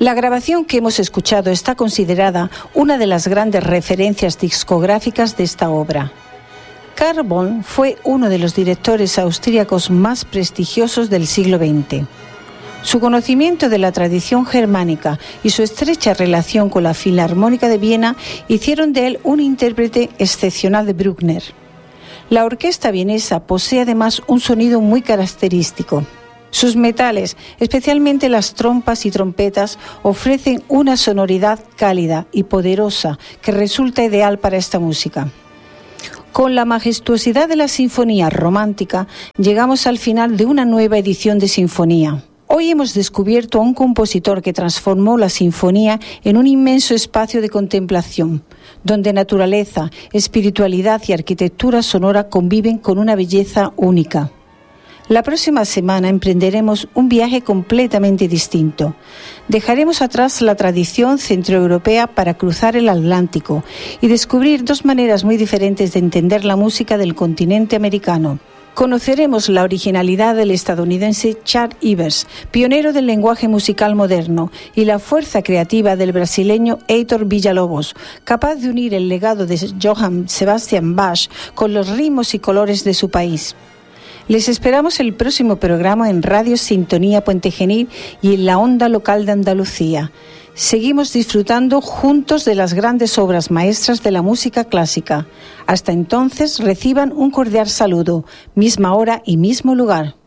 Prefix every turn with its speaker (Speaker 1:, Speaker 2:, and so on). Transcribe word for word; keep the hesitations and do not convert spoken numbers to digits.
Speaker 1: La grabación que hemos escuchado está considerada una de las grandes referencias discográficas de esta obra. Karl Böhm fue uno de los directores austríacos más prestigiosos del siglo veinte. Su conocimiento de la tradición germánica y su estrecha relación con la Filarmónica de Viena hicieron de él un intérprete excepcional de Bruckner. La orquesta vienesa posee además un sonido muy característico. Sus metales, especialmente las trompas y trompetas, ofrecen una sonoridad cálida y poderosa que resulta ideal para esta música. Con la majestuosidad de la sinfonía romántica, llegamos al final de una nueva edición de Sinfonía. Hoy hemos descubierto a un compositor que transformó la sinfonía en un inmenso espacio de contemplación, donde naturaleza, espiritualidad y arquitectura sonora conviven con una belleza única. La próxima semana emprenderemos un viaje completamente distinto. Dejaremos atrás la tradición centroeuropea para cruzar el Atlántico y descubrir dos maneras muy diferentes de entender la música del continente americano. Conoceremos la originalidad del estadounidense Charles Ivers, pionero del lenguaje musical moderno, y la fuerza creativa del brasileño Heitor Villa-Lobos, capaz de unir el legado de Johann Sebastian Bach con los ritmos y colores de su país. Les esperamos el próximo programa en Radio Sintonía Puente Genil y en la onda local de Andalucía. Seguimos disfrutando juntos de las grandes obras maestras de la música clásica. Hasta entonces, reciban un cordial saludo, misma hora y mismo lugar.